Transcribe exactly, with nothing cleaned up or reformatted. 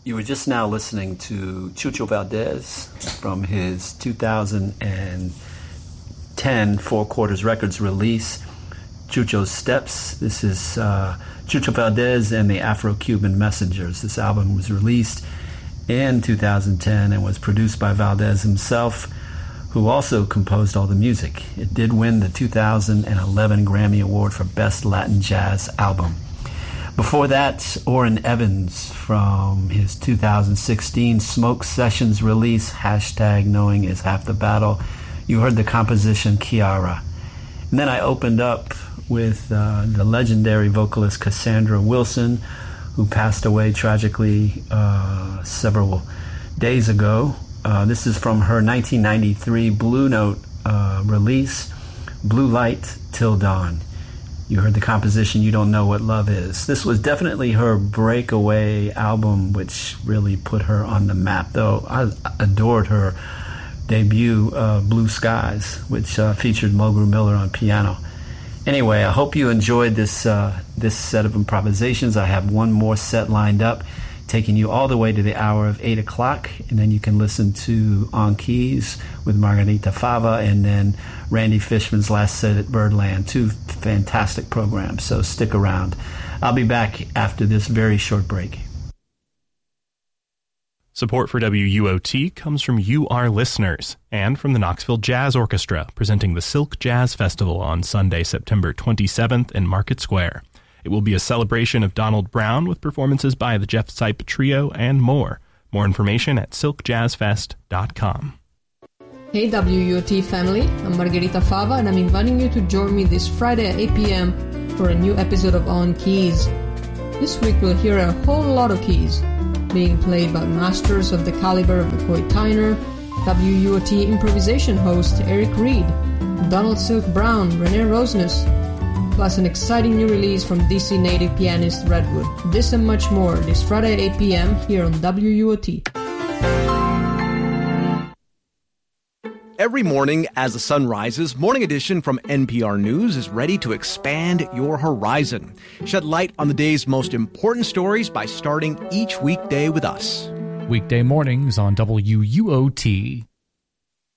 You were just now listening to Chucho Valdez from his two thousand ten Four Quarters Records release, Chucho's Steps. This is uh, Chucho Valdez and the Afro-Cuban Messengers. This album was released in two thousand ten and was produced by Valdez himself, who also composed all the music. It did win the two thousand eleven Grammy Award for Best Latin Jazz Album. Before that, Orrin Evans from his two thousand sixteen Smoke Sessions release, hashtag Knowing Is Half the Battle. You heard the composition Kiara. And then I opened up with uh, the legendary vocalist Cassandra Wilson, who passed away tragically uh, several days ago. Uh, this is from her nineteen ninety-three Blue Note uh, release, Blue Light Till Dawn. You heard the composition You Don't Know What Love Is. This was definitely her breakaway album, which really put her on the map, though I adored her debut, uh, Blue Skies, which uh, featured Mulgrew Miller on piano. Anyway, I hope you enjoyed this uh, this set of improvisations. I have one more set lined up, taking you all the way to the hour of eight o'clock, and then you can listen to On Keys with Margarita Fava, and then Randy Fishman's Last Set at Birdland. Two fantastic programs, so stick around. I'll be back after this very short break. Support for W U O T comes from you, our listeners, and from the Knoxville Jazz Orchestra, presenting the Silk Jazz Festival on Sunday, September twenty-seventh in Market Square. It will be a celebration of Donald Brown with performances by the Jeff Sipe Trio and more. More information at silk jazz fest dot com. Hey W U O T family, I'm Margarita Fava and I'm inviting you to join me this Friday at eight p.m. for a new episode of On Keys. This week we'll hear a whole lot of keys being played by masters of the caliber of McCoy Tyner, W U O T improvisation host Eric Reed, Donald Silk Brown, Renee Rosnes, plus an exciting new release from D C native pianist Redwood. This and much more this Friday at eight p.m. here on W U O T. Every morning as the sun rises, Morning Edition from N P R News is ready to expand your horizon. Shed light on the day's most important stories by starting each weekday with us. Weekday mornings on W U O T.